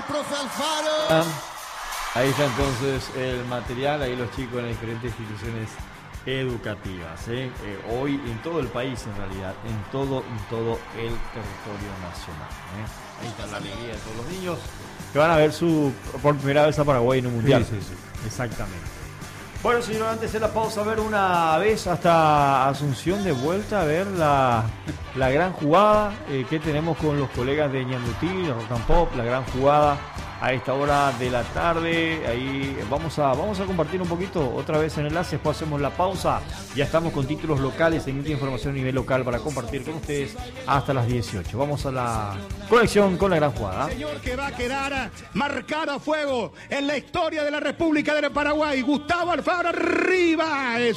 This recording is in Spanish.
profe Alfaro. Ahí está entonces el material, ahí los chicos en las diferentes instituciones educativas, hoy en todo el país, en realidad, en todo el territorio nacional. Ahí está la alegría de todos los niños que van a ver por primera vez a Paraguay en un mundial. Sí. Exactamente. Bueno, señor, antes de la pausa, a ver una vez hasta Asunción de vuelta, a ver la gran jugada que tenemos con los colegas de Ñandutí, Rock and Pop, la gran jugada a esta hora de la tarde. Ahí vamos a compartir un poquito otra vez el enlace, después hacemos la pausa. Ya estamos con títulos locales, en información a nivel local para compartir con ustedes hasta las 18. Vamos a la conexión con la gran jugada. Señor, que va a quedar marcado a fuego en la historia de la República del Paraguay. Gustavo Alfaro arriba.